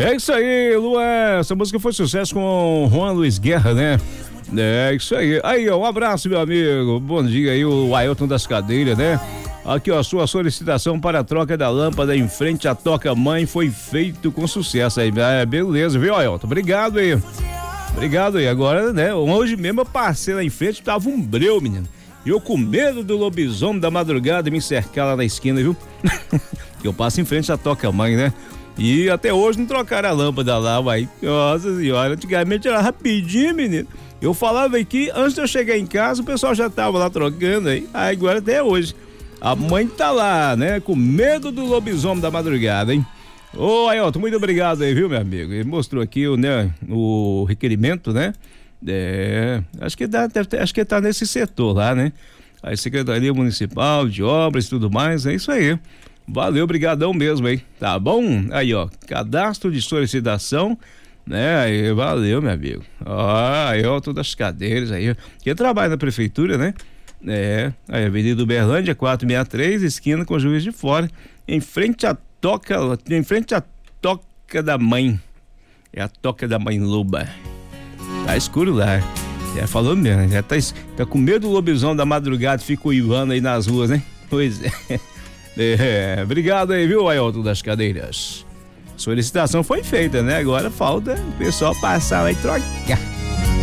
É isso aí, Luan. Essa música foi sucesso com Juan Luiz Guerra, né? É isso aí. Aí, ó, um abraço, meu amigo. Bom dia aí, o Ailton das Cadeiras, né? Aqui, ó, sua solicitação para a troca da lâmpada em frente à toca-mãe foi feito com sucesso aí. Beleza, viu, Ailton? Obrigado aí. Obrigado aí. Agora, né? Hoje mesmo eu passei lá em frente, tava um breu, menino. E eu com medo do lobisomem da madrugada me cercar lá na esquina, viu? Eu passo em frente à toca-mãe, né? E até hoje não trocaram a lâmpada lá, uai. Nossa senhora, antigamente era rapidinho, menino. Eu falava aqui, antes de eu chegar em casa, o pessoal já tava lá trocando aí. Aí agora até hoje. A mãe tá lá, né? Com medo do lobisomem da madrugada, hein? Ô, Ailton, muito obrigado aí, viu, meu amigo? Ele mostrou aqui o requerimento, né? Acho que tá nesse setor lá, né? A Secretaria Municipal de Obras e tudo mais, é isso aí. Valeu, obrigadão mesmo, hein? Tá bom? Aí, ó, cadastro de solicitação, né? Aí, valeu, meu amigo. Ó, Ailton das Cadeiras aí, que trabalha na prefeitura, né? Aí, Avenida Uberlândia, 463, esquina com Juiz de Fora, em frente à Toca da Mãe. É a Toca da Mãe Loba. Tá escuro lá. Falou mesmo, já tá com medo do lobisomem da madrugada, fica uivando aí nas ruas, né? Pois é. Obrigado aí, viu, Ailton das Cadeiras? Solicitação foi feita, né? Agora falta o pessoal passar lá e trocar.